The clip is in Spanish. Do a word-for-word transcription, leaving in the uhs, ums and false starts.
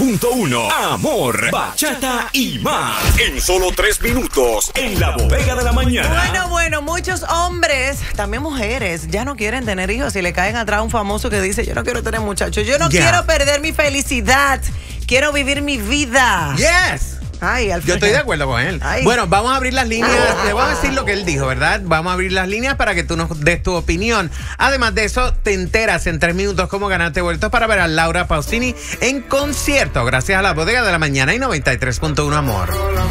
punto uno. Amor, bachata y más. En solo tres minutos, en la bodega de la mañana. Bueno, bueno, muchos hombres, también mujeres, ya no quieren tener hijos y le caen atrás un famoso que dice, yo no quiero tener muchachos, yo no Yeah. quiero perder mi felicidad, quiero vivir mi vida. Yes. Ay, Alfredo. Yo estoy de acuerdo con él. Ay. Bueno, vamos a abrir las líneas. Le voy a decir lo que él dijo, ¿verdad? Vamos a abrir las líneas para que tú nos des tu opinión. Además de eso, te enteras en tres minutos cómo ganarte vueltos para ver a Laura Pausini en concierto. Gracias a la bodega de la mañana y noventa y tres punto uno Amor.